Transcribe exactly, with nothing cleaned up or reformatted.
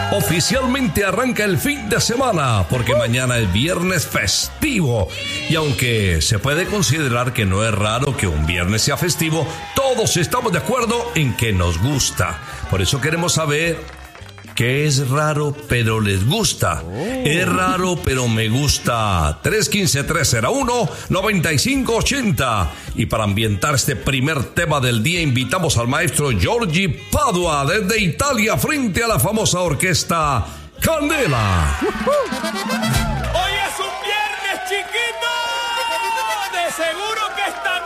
Oficialmente arranca el fin de semana, porque mañana es viernes festivo. Y aunque se puede considerar que no es raro que un viernes sea festivo, todos estamos de acuerdo en que nos gusta. Por eso queremos saber qué es raro pero les gusta. Oh. Es raro pero me gusta. tres uno cinco, tres cero uno, nueve cinco ocho cero. Y para ambientar este primer tema del día, invitamos al maestro Giorgi Padua desde Italia frente a la famosa orquesta Candela. Hoy es un viernes chiquito. De seguro que esta